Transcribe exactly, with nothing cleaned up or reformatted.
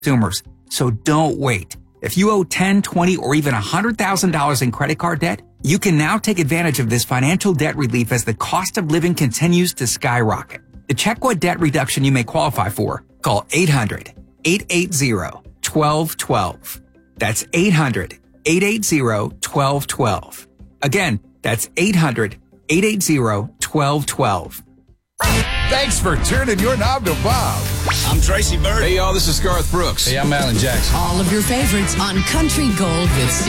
consumers. So don't wait. If you owe ten, twenty, or even one hundred thousand dollars in credit card debt, you can now take advantage of this financial debt relief as the cost of living continues to skyrocket. To check what debt reduction you may qualify for, call eight hundred, eight eight zero, one two one two. That's eight hundred, eight eight zero, one two one two. Again, that's eight hundred, eight eight zero, one two one two. Thanks for turning your knob to Bob. I'm Tracy Bird. Hey, y'all, this is Garth Brooks. Hey, I'm Alan Jackson. All of your favorites on Country Gold with